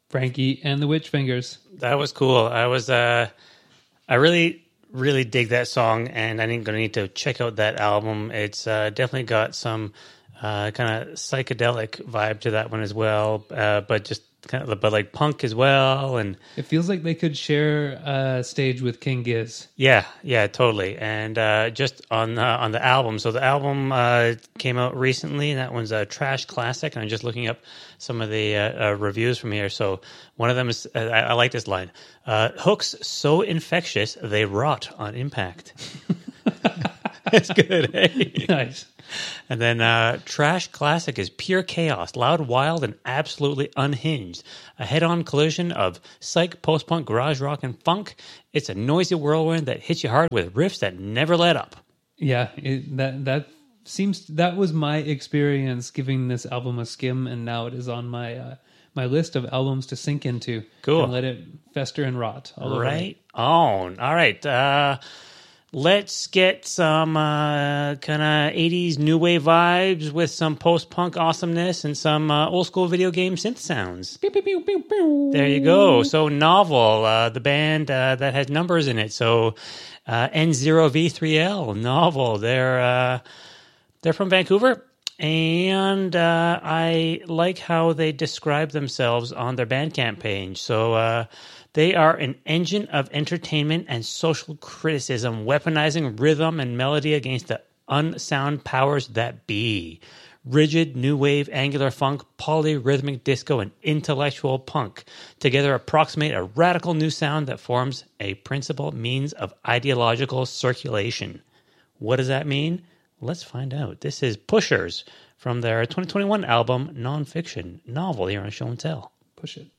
Frankie and the Witch Fingers. That was cool. I really, really dig that song, and I think I'm going to need to check out that album. It's definitely got some kind of psychedelic vibe to that one as well, but just kind of, but like punk as well. And It feels like they could share a stage with King Giz. yeah, totally. And just on the album, so the album came out recently, and that one's a Trash Classic. And I'm just looking up some of the reviews from here. So one of them is, I like this line: "Hooks so infectious they rot on impact." It's good, eh? Nice. And then Trash Classic is pure chaos, loud, wild, and absolutely unhinged. A head-on collision of psych, post-punk, garage rock, and funk. It's a noisy whirlwind that hits you hard with riffs that never let up. Yeah, that was my experience giving this album a skim, and now it is on my my list of albums to sink into. Cool. And let it fester and rot. All over me. Right on. All right. Let's get some kind of 80s new wave vibes with some post-punk awesomeness and some old-school video game synth sounds. Pew, pew, pew, pew, pew. There you go. So Novel, the band that has numbers in it. So N0V3L, Novel. They're from Vancouver. And I like how they describe themselves on their Bandcamp page. So they are an engine of entertainment and social criticism, weaponizing rhythm and melody against the unsound powers that be. Rigid, new wave, angular funk, polyrhythmic disco, and intellectual punk together approximate a radical new sound that forms a principal means of ideological circulation. What does that mean? Let's find out. This is Pushers from their 2021 album, Nonfiction Novel, here on Show and Tell. Push it.